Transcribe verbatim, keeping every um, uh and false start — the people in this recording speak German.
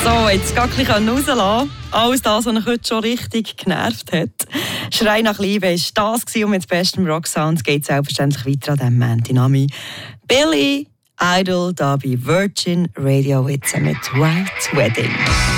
So, jetzt gar ein bisschen rauslassen. Alles das, was mich heute schon richtig genervt hat. Schrei nach Liebe war das und mit bestem Rock-Sound geht es selbstverständlich weiter an diesem Montag. Billy Idol, da bei Virgin Radio Witze mit White Wedding.